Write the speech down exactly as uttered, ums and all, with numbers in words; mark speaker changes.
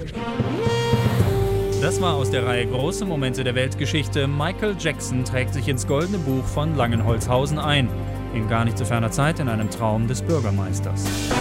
Speaker 1: Das war aus der Reihe Große Momente der Weltgeschichte. Michael Jackson trägt sich ins Goldene Buch von Langenholzhausen ein. In gar nicht so ferner Zeit in einem Traum des Bürgermeisters.